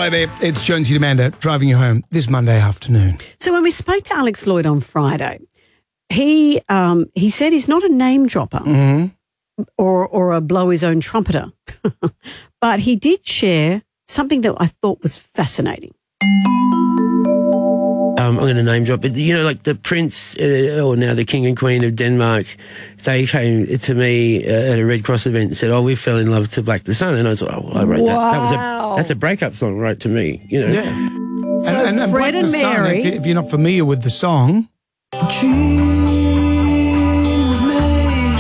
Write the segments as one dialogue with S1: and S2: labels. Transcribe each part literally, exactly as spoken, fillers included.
S1: Hello there, it's Jonesy and Amanda driving you home this Monday afternoon.
S2: So when we spoke to Alex Lloyd on Friday, he um, he said he's not a name dropper
S1: Mm-hmm.
S2: or or a blow his own trumpeter, but he did share something that I thought was fascinating.
S3: Um, I'm going to name drop it. You know, like the Prince, uh, or now the King and Queen of Denmark, they came to me uh, at a Red Cross event and said, "Oh, we fell in love to Black the Sun," and I thought, "Oh, well, I wrote
S2: wow.
S3: that. That was a that's a breakup song, right to me." You know.
S1: Yeah.
S2: So
S1: and, and, and
S2: Fred
S1: Black
S2: and
S1: the Sun,
S2: Mary,
S1: if, you, if you're not familiar with the song,
S4: Dream of me,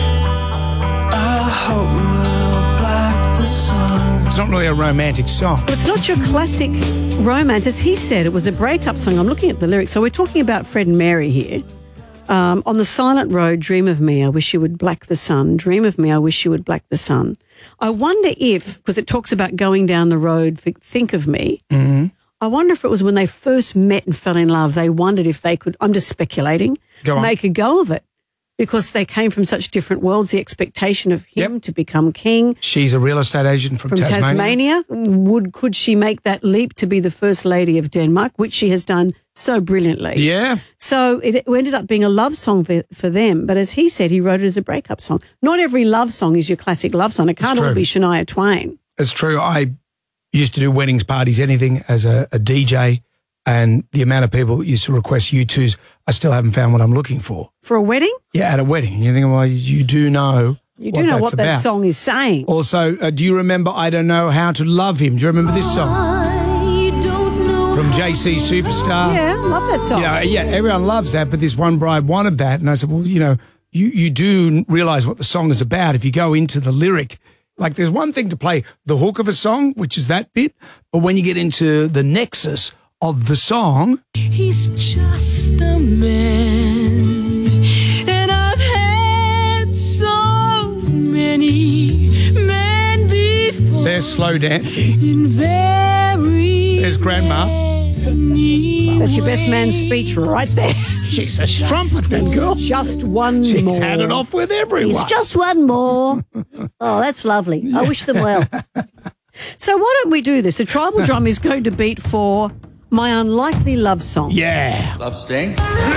S4: I hope we'll black the sun.
S1: it's not really a romantic song.
S2: well, it's not your classic romance. As he said, it was a breakup song. I'm looking at the lyrics. So we're talking about Fred and Mary here. Um, on the silent road, dream of me, I wish you would black the sun. Dream of me, I wish you would black the sun. I wonder if, because it talks about going down the road, think of me.
S1: Mm-hmm.
S2: I wonder if it was when they first met and fell in love, they wondered if they could, I'm just speculating,
S1: Go on.
S2: make a go of it. Because they came from such different worlds, the expectation of him
S1: Yep.
S2: to become king.
S1: She's a real estate agent from,
S2: From
S1: Tasmania.
S2: Tasmania. Would could she make that leap to be the first lady of Denmark, which she has done so brilliantly?
S1: Yeah.
S2: So it ended up being a love song for, for them. But as he said, he wrote it as a breakup song. Not every love song is your classic love song. It can't all
S1: true.
S2: be Shania Twain.
S1: It's true. I used to do weddings, parties, anything as a, a D J, and the amount of people that used to request U twos, I still haven't found what I'm looking for.
S2: For a wedding?
S1: Yeah, at a wedding. And you think, well, you do know
S2: You do
S1: what
S2: know
S1: that's
S2: what
S1: about.
S2: that song is saying.
S1: Also, uh, do you remember I Don't Know How to Love Him? Do you remember this song?
S4: I don't know.
S1: From J C Superstar?
S2: Yeah, I love that song.
S1: You know, yeah, everyone loves that, but this one bride wanted that. And I said, well, you know, you, you do realise what the song is about if you go into the lyric. Like, there's one thing to play the hook of a song, which is that bit, but when you get into the nexus of the song,
S4: He's just a man, and I've had so many men before.
S1: there's slow dancing.
S4: In very
S1: There's Grandma.
S4: many
S2: That's your best man's speech right there.
S1: She's a strumpet, that girl.
S2: Just one
S1: She's
S2: more.
S1: had it off with everyone.
S2: It's just one more. Oh, that's lovely. I wish them well. So why don't we do this? The tribal drum is going to beat for My Unlikely Love Song.
S1: Yeah.
S5: Love stinks.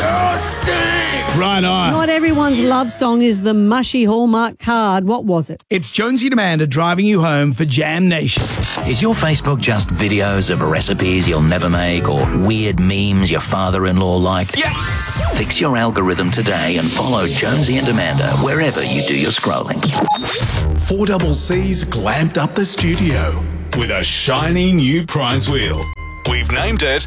S1: Right on.
S2: Not everyone's love song is the mushy Hallmark card. What was it?
S1: It's Jonesy and Amanda driving you home for Jam Nation.
S6: Is your Facebook just videos of recipes you'll never make or weird memes your father-in-law like?
S5: Yes!
S6: Fix your algorithm today and follow Jonesy and Amanda wherever you do your scrolling.
S7: four double C's glamped up the studio with a shiny new prize wheel. We've named it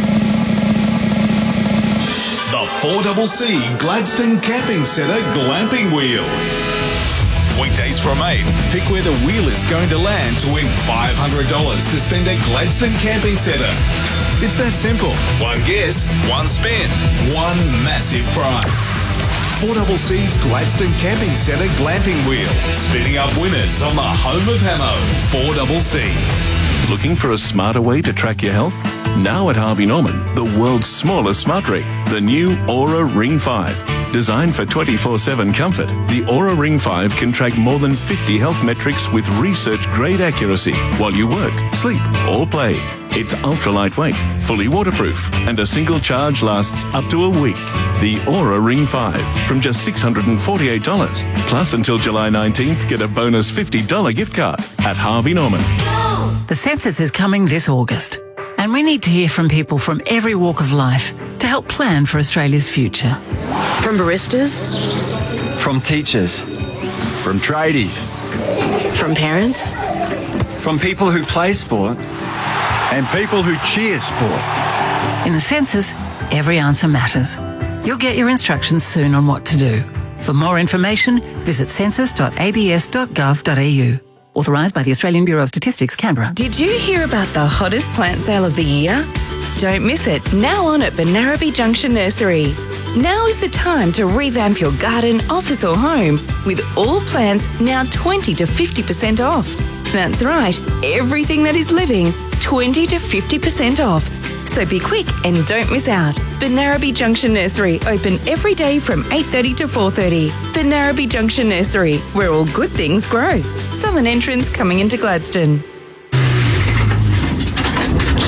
S7: the four double C Gladstone Camping Centre Glamping Wheel. Weekdays from eight, pick where the wheel is going to land to win five hundred dollars to spend at Gladstone Camping Centre. It's that simple. One guess, one spin, one massive prize. four double C's Gladstone Camping Centre Glamping Wheel. Spinning up winners on the home of Hamo, four double C.
S8: Looking for a smarter way to track your health? Now at Harvey Norman, the world's smallest smart ring, the new Aura Ring five. Designed for twenty-four seven comfort, the Aura Ring five can track more than fifty health metrics with research-grade accuracy while you work, sleep, or play. It's ultra lightweight, fully waterproof, and a single charge lasts up to a week. The Aura Ring five from just six hundred forty-eight dollars. Plus, until July nineteenth, get a bonus fifty dollars gift card at Harvey Norman.
S9: The census is coming this August, and we need to hear from people from every walk of life to help plan for Australia's future.
S10: From baristas,
S5: From teachers. From tradies.
S10: from parents,
S5: From people who play sport. And people who cheer sport.
S9: In the census, every answer matters. You'll get your instructions soon on what to do. For more information, visit census dot a b s dot gov dot a u. Authorised by the Australian Bureau of Statistics, Canberra.
S11: Did you hear about the hottest plant sale of the year? Don't miss it, now on at Benarabi Junction Nursery. Now is the time to revamp your garden, office or home with all plants now twenty to fifty percent off. That's right, everything that is living, twenty to fifty percent off. So be quick and don't miss out. Benarabi Junction Nursery, open every day from eight thirty to four thirty. Benarabi Junction Nursery, where all good things grow. Southern entrance coming into Gladstone.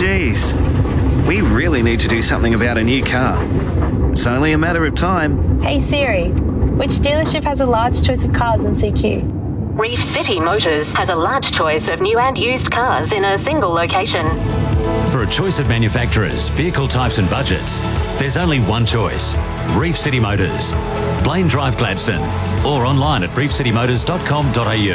S12: Jeez, we really need to do something about a new car. It's only a matter of time.
S13: Hey Siri, which dealership has a large choice of cars in C Q?
S14: Reef City Motors has a large choice of new and used cars in a single location.
S15: For a choice of manufacturers, vehicle types and budgets, there's only one choice. Reef City Motors. Blaine Drive, Gladstone. Or online at reef city motors dot com dot a u.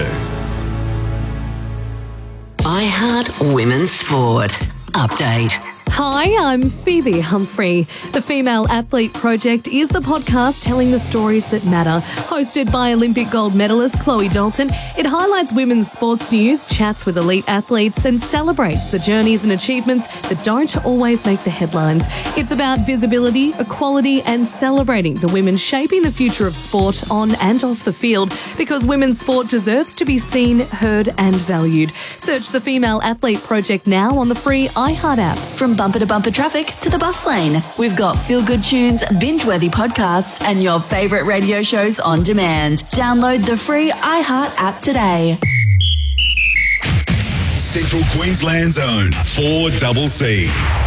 S16: iHeart Women's Sport. Update.
S17: Hi, I'm Phoebe Humphrey. The Female Athlete Project is the podcast telling the stories that matter. Hosted by Olympic gold medalist Chloe Dalton, it highlights women's sports news, chats with elite athletes, and celebrates the journeys and achievements that don't always make the headlines. It's about visibility, equality, and celebrating the women shaping the future of sport on and off the field, because women's sport deserves to be seen, heard, and valued. Search the Female Athlete Project now on the free iHeart app.
S18: From bumper to bumper traffic to the bus lane, we've got feel-good tunes, binge-worthy podcasts, and your favourite radio shows on demand. Download the free iHeart app today.
S7: Central Queensland's own four C C.